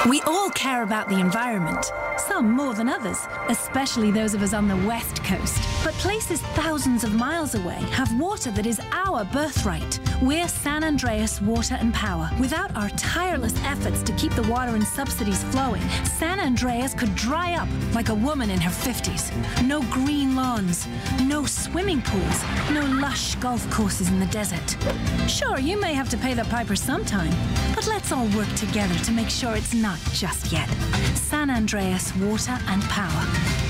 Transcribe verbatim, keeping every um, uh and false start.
We all care about the environment, some more than others, especially those of us on the west coast. But places thousands of miles away have water that is our birthright. We're San Andreas Water and Power. Without our tireless efforts to keep the water and subsidies flowing, San Andreas could dry up like a woman in her fifties. No green lawns, no swimming pools, no lush golf courses in the desert. Sure, you may have to pay the piper sometime, but let's all work together to make sure it's not just yet. San Andreas Water and Power.